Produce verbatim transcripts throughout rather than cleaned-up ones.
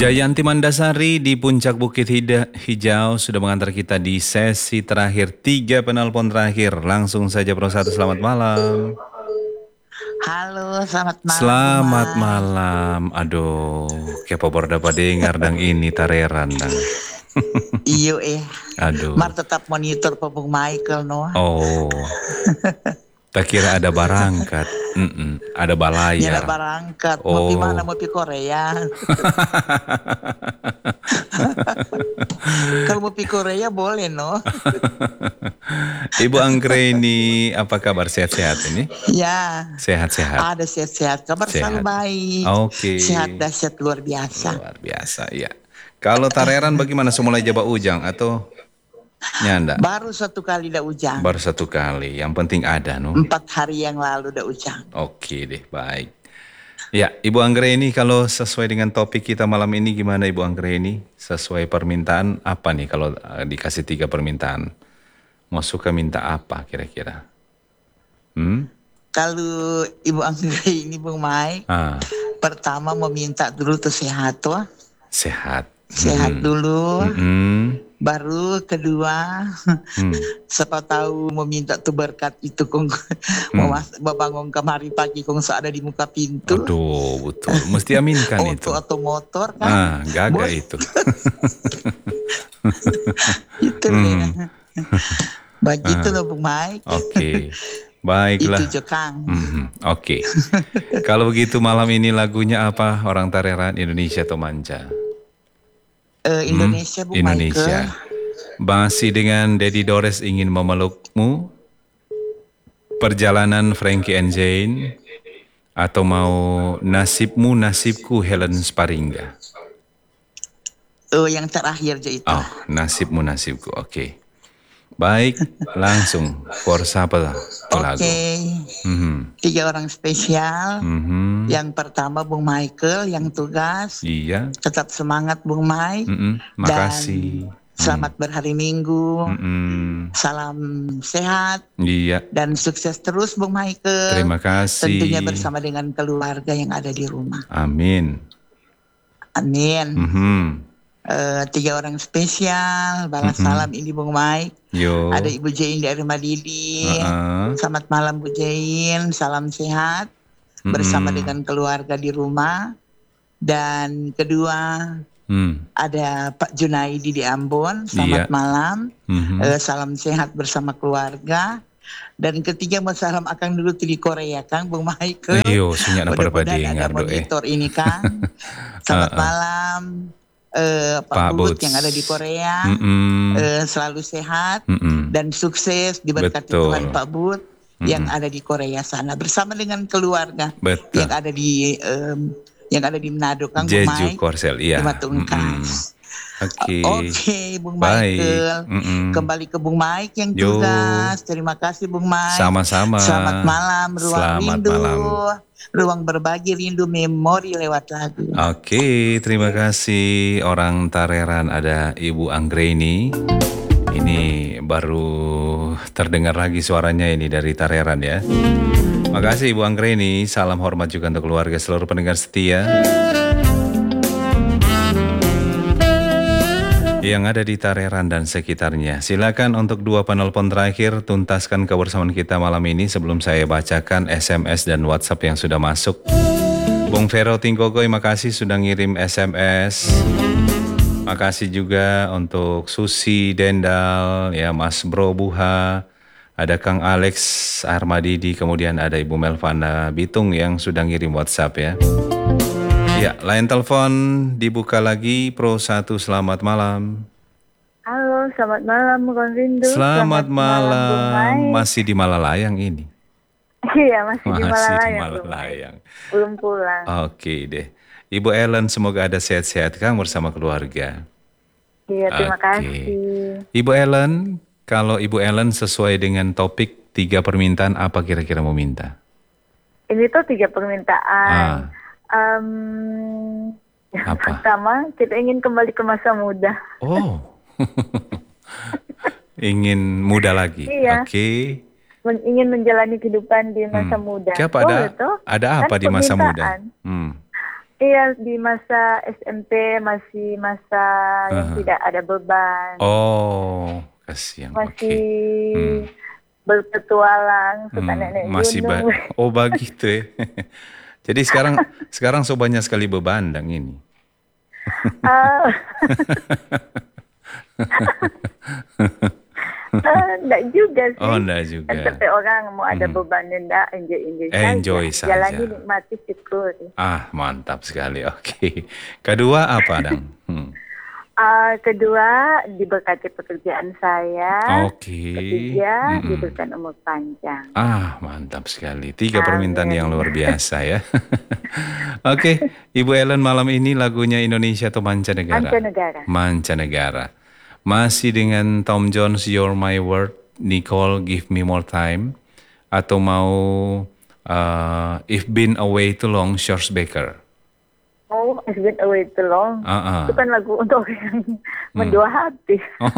Jayanti Mandasari di Puncak Bukit Hida- Hijau sudah mengantar kita di sesi terakhir, tiga penelpon terakhir. Langsung saja Pro satu, selamat malam. Halo, selamat malam Bung Selamat Mai. malam. Aduh, kepo baru dapat dengar dang ini tareran dang. Iyo eh, Aduh. Mar tetap monitor po Bung Michael no. Oh, tak kira ada barangkat. Mm-mm, ada Nyala balayar. barangkat, mau pi Oh. mana mau pi Korea. Kalau mau pi Korea boleh no. Ibu Anggreni, apa kabar, sehat-sehat ini? Ya, Sehat-sehat. ada sehat-sehat, kabar Sehat. selalu baik. Oke. Sehat dahsyat luar biasa. Luar biasa, ya. Kalau tareran bagaimana, semulai jaba ujang atau nyanda? Baru satu kali dah ujang. Baru satu kali, yang penting ada, no? Empat hari yang lalu dah ujang. Oke deh, baik. Ya, Ibu Anggreni, kalau sesuai dengan topik kita malam ini gimana Ibu Anggreni? Sesuai permintaan apa nih kalau uh, dikasih tiga permintaan? Mau suka minta apa kira-kira? Hmm? Kalau Ibu Anggreni ini Bung Mai, Ah, pertama mau minta dulu tuh sehat tuh. sehat. Sehat Hmm. dulu. Hmm. Baru kedua, Hmm. siapa tahu mau minta tuh berkat itu kong mau mas, mau bangun kamari pagi kong ada di muka pintu. Aduh, betul. Mesti aminkan itu. Auto atau motor kan? Ah, gagal Boleh. itu. Itu Hmm. begitu loh Bung Mike. Oke, baiklah. Itu Jokang. Mhm, Oke. Kalau begitu malam ini lagunya apa? Orang Tareran, Indonesia atau Manca? Eh, Indonesia Bung Indonesia. Michael. Masih dengan Dedi Dores, Ingin Memelukmu, Perjalanan Frankie and Jane, atau mau Nasibmu Nasibku Helen Sparingga? Oh, yang terakhir aja itu. Oh, Nasibmu Nasibku, oke. Baik, langsung for siapa tuh lagu? Oke, Mhm, tiga orang spesial. mhm. Yang pertama Bung Michael yang tugas. Iya. Tetap semangat Bung Mike. Mm-mm, makasih. Dan selamat berhari Minggu. Mm-mm. Salam sehat Iya, dan sukses terus Bung Michael. terima kasih. Tentunya bersama dengan keluarga yang ada di rumah. Amin. Amin. Mhm. Eh, tiga orang spesial, balas Mm-mm. salam ini Bung Mike. Yo. Ada Ibu Jain dari Madidi. Uh-uh. Selamat malam Bu Jain, salam sehat bersama Mm-mm. dengan keluarga di rumah. Dan kedua Mm. ada Pak Junaidi di Ambon, selamat Iya. malam. Mhm. Eh, salam sehat bersama keluarga. Dan ketiga mau salam akan dulu di Korea Kang Bung Michael. Iyo, sunyak na pada Mudah-mudahan ada dengar do eh. monitor ini Kang. Selamat Uh-uh. malam eh, Pak, Pak Bud Buds. yang ada di Korea. Mm-mm. Eh, selalu sehat Mm-mm. dan sukses diberkati Betul. Tuhan Pak Bud yang ada di Korea sana bersama dengan keluarga Betul. yang ada di em, yang ada di Manado Kang Bung Jeju Mike. Korsel, iya. Di Matungkas. Oke. Oke, Bung Baik. Michael. Mm-mm. Kembali ke Bung Mike yang Yo. tugas. Terima kasih Bung Mike. Sama-sama. Selamat malam, ruang Selamat rindu. malam. Ruang berbagi rindu memori lewat lagu. Oke, terima kasih orang Tareran, ada Ibu Anggreni. Ini baru terdengar lagi suaranya ini dari Tareran ya. Makasih Ibu Anggreni, salam hormat juga untuk keluarga seluruh pendengar setia yang ada di Tareran dan sekitarnya. Silakan untuk dua penelpon terakhir tuntaskan kebersamaan kita malam ini sebelum saya bacakan S M S dan WhatsApp yang sudah masuk. Bung Vero Tingkogoy, makasih sudah ngirim S M S. Makasih juga untuk Susi Dendal, ya Mas Bro Buha, ada Kang Alex Armadidi, kemudian ada Ibu Melvana Bitung yang sudah ngirim WhatsApp ya. Ya, line telepon dibuka lagi. Pro satu, selamat malam. Halo, selamat malam Bang Rindu. Selamat, Bung malam. Mai. Masih di Malalayang ini. Iya, masih, di Masih Malalayang. di Bung Mai. Malalayang. Belum pulang. Oke deh. Ibu Ellen, semoga ada sehat-sehat Kang bersama keluarga. Iya, terima Oke. kasih. Ibu Ellen, kalau Ibu Ellen sesuai dengan topik tiga permintaan, apa kira-kira mau minta? Ini tuh tiga permintaan. Ah. Em, yang Apa? pertama, kita ingin kembali ke masa muda. Oh, ingin muda lagi. Iya. Oke. Men- ingin menjalani kehidupan di masa Hmm. muda. Siapa Boleh ada? tuh? Ada Kan apa di masa muda? permintaan. Hmm. Iya, di masa S M P masih masa yang Aha. tidak ada beban. Oh, kasihan. Oke. Masih Hmm. berpetualang, suka Hmm, naik-naik masih gunung. ba oh begitu ya. Jadi sekarang sekarang so banyak sekali bebandang ini. Ah, ah, enggak juga sih. Oh, enggak Kan juga. sampai orang mau ada Hmm. beban enggak, enjoy-enjoy Enjoy saja. saja. Jalani nikmati syukuri. Ah, mantap sekali. Oke. Kedua apa, Dang? Hmm. Ah, kedua, diberkati pekerjaan saya. Oke. Ketiga, Mm-mm. diberikan umur panjang. Ah, mantap sekali. Tiga permintaan yang Amin. luar biasa ya. Oke, Ibu Ellen malam ini lagunya Indonesia atau mancanegara? Mancanegara. Mancanegara. Masih dengan Tom Jones, You're My World, Nicole, Give Me More Time, atau mau uh, If Been Away Too Long, George Baker. Oh, It's Been Away Too Long. Ah, ah. Itu kan lagu untuk yang mendua hati. Oh.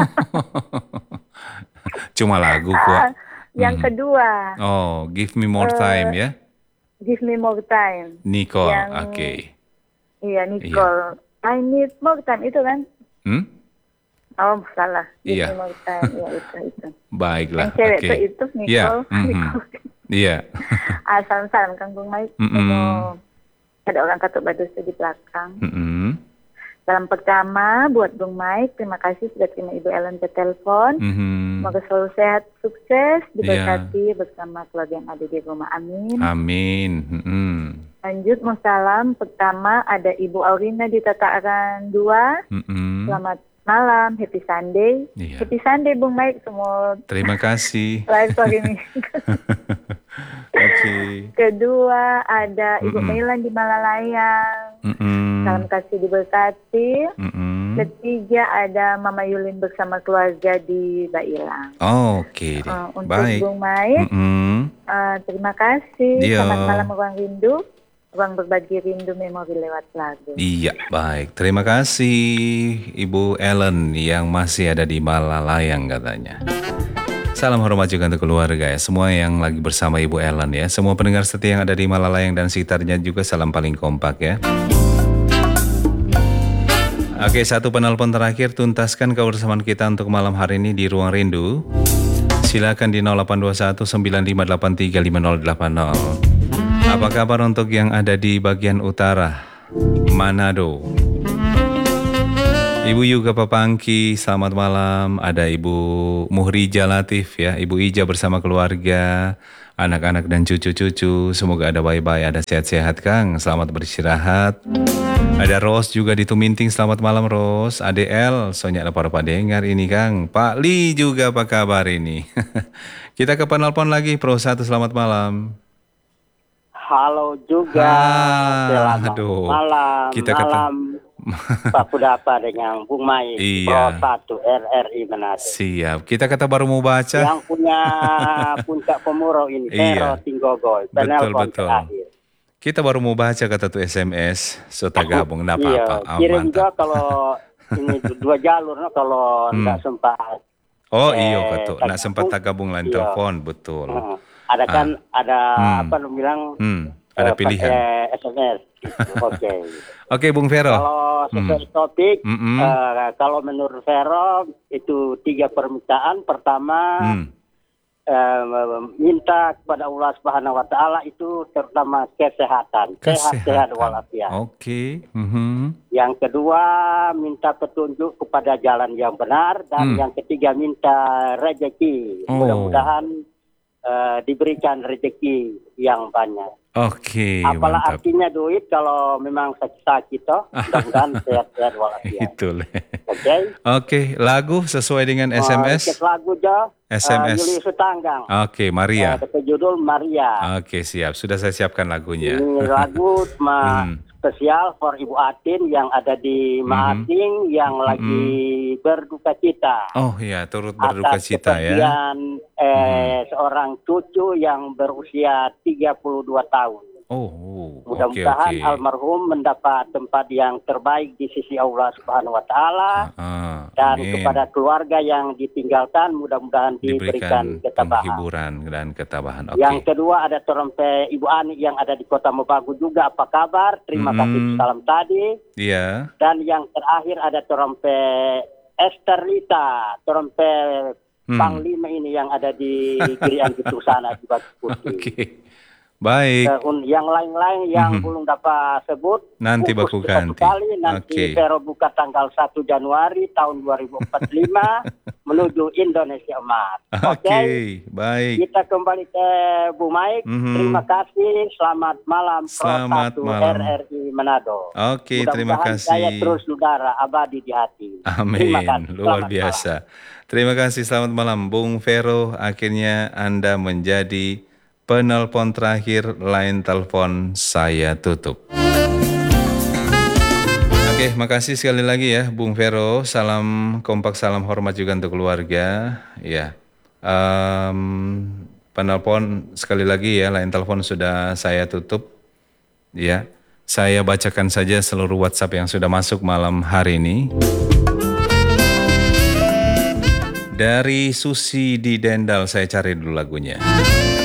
Cuma lagu Ah, kok. yang Mhm. kedua, Oh, Give Me More Eh, Time ya, Give Me More Time. Nicole. yang- Oke. Iya, Nicole. I Need More Time itu kan? Hmm? Oh, salah. Give Iya. Me More Time. Ya, itu, itu. Baiklah. Yang cewek Oke. tuh itu, Iya. Nicole. mhm. Nicole. Iya. Ah, salam-salam Kang Bung Mike. Mm-mm. Mau ada orang katuk badusa di belakang. Mhm. Salam pertama buat Bung Mike. Terima kasih sudah terima Ibu Ellen ke telepon. Mhm. Semoga selalu sehat, sukses, Iya. diberkati bersama keluarga yang ada di rumah. Amin. Amin. Mhm. Lanjut, mau salam. Pertama ada Ibu Aurina di Tataran dua. Mhm. Selamat malam, happy Sunday. Iya. Happy Sunday Bung Mike, semua Terima kasih. live hari ini. Oke. Kedua ada Ibu Mm-mm. Melan di Malalayang. Mhm. Salam kasih diberkati. Mhm. Ketiga ada Mama Yulin bersama keluarga di Bailang. Oke deh. Uh, untuk Baik. Bung Mike, Mhm. uh, terima kasih. Iya. Selamat malam Ruang Rindu. Ruang berbagi rindu memori lewat lagu. Iya, baik. Terima kasih Ibu Ellen yang masih ada di Malalayang katanya. Salam hormat juga untuk keluarga ya. Semua yang lagi bersama Ibu Ellen ya. Semua pendengar setia yang ada di Malalayang dan sekitarnya juga salam paling kompak ya. Oke, satu penelpon terakhir, tuntaskan kebersamaan kita untuk malam hari ini di Ruang Rindu. Silakan di nol delapan dua satu sembilan lima delapan tiga lima nol delapan nol. Apa kabar untuk yang ada di bagian utara, Manado? Ibu Yuga Papangki, selamat malam. Ada Ibu Muhrija Latif ya, Ibu Ija bersama keluarga, anak-anak dan cucu-cucu. Semoga ada baik-baik, ada sehat-sehat Kang. Selamat beristirahat. Ada Ros juga di Tuminting, selamat malam Ros. A D L, soalnya ada para pendengar ini Kang. Pak Li juga apa kabar ini? Kita ke penelpon lagi, Pro satu, selamat malam. Halo juga, Ah, selamat aduh. malam, Kita kata- malam Pak Kudapa dengan Bung Mai, Iya. Pro satu R R I Manado. Siap, kita kata baru mau baca. Yang punya puncak pemurau ini, Iya. Vero Tinggogoy, Betul, penelpon betul. terakhir. Kita baru mau baca kata tuh S M S, sota gabung, enggak apa-apa. Iya, Ah, kirim juga mantap. kalau ini dua jalur, no, kalau Hmm. nggak sempat. Oh eh, iya kata, enggak sempat tak gabung lain Iya. telepon, betul. Hmm. Ada kan, ada Hmm. apa lu bilang? Hmm, ada eh, pilihan. pakai S M S. Oke. Oke, Bung Vero. Kalau sesuai topik, Mm-mm. eh, kalau menurut Vero itu tiga permintaan. Pertama, Hmm. eh, minta kepada Allah Subhanahu Wa Taala itu terutama kesehatan, sehat-sehat walafiat. Oke. Mhm. Yang kedua, minta petunjuk kepada jalan yang benar, dan Hmm. yang ketiga minta rezeki. Oh. Mudah-mudahan eh, diberikan rezeki yang banyak. Oke, Apalah mantap. artinya duit kalau memang sakit-sakit, toh. Mudah-mudahan sehat-sehat walafiat. Itu. Oke. Oke, lagu sesuai dengan S M S. Uh, lagu Jo. S M S. Uh, Yuli Sutanggang. Oke, Maria. Uh, judul Maria. Oke, siap. Sudah saya siapkan lagunya. Ini lagu ma- Hmm. spesial for Ibu Atin yang ada di Maating yang lagi berduka cita. Oh iya, turut berduka atas cita ya. kepergian eh, seorang cucu yang berusia tiga puluh dua tahun. Oh, oke Mudah-mudahan oke. almarhum mendapat tempat yang terbaik di sisi Allah Subhanahu wa taala. Ah, Dan amin. kepada keluarga yang ditinggalkan mudah-mudahan diberikan Diberikan ketabahan. penghiburan dan ketabahan. Oke. Yang kedua ada Torompe Ibu Ani yang ada di Kota Mobagu juga, apa kabar? Terima kasih Mm-mm. salam tadi. Iya. Dan yang terakhir ada Torompe Esterlita, Torompe Hmm. Panglima ini yang ada di Girian Gitu sana di Batu Putih. Oke. Baik. Eh, un- yang lain-lain yang Mhm. belum dapat sebut Nanti fokus baku satu ganti. kali nanti Oke. Vero buka tanggal satu Januari tahun dua ribu empat puluh lima menuju Indonesia Emas. Oke, baik. Kita kembali ke Bu Maik. Mhm. Terima kasih. Selamat malam Pro Selamat satu malam. R R I Manado. Oke, terima Mudah-mudahan saya kasih. terus udara abadi di hati. Amin, Terima kasih. luar Selamat biasa. Terima kasih, selamat malam Bung Vero. Akhirnya Anda menjadi penelpon terakhir, line telepon saya tutup. Oke, makasih sekali lagi ya Bung Vero. Salam kompak, salam hormat juga untuk keluarga. Ya, Em, penelpon sekali lagi ya, line telepon sudah saya tutup. Ya, saya bacakan saja seluruh WhatsApp yang sudah masuk malam hari ini. Dari Susi di Dendal, saya cari dulu lagunya.